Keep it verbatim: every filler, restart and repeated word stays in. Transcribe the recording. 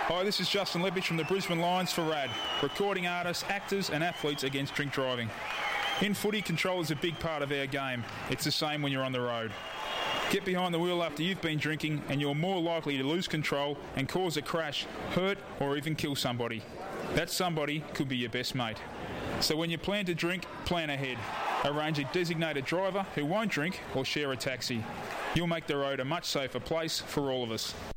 Hi, this is Justin Lepich from the Brisbane Lions for RAD, recording artists, actors and athletes against drink driving. In footy, control is a big part of our game. It's the same when you're on the road. Get behind the wheel after you've been drinking and you're more likely to lose control and cause a crash, hurt or even kill somebody. That somebody could be your best mate. So when you plan to drink, plan ahead. Arrange a designated driver who won't drink or share a taxi. You'll make the road a much safer place for all of us.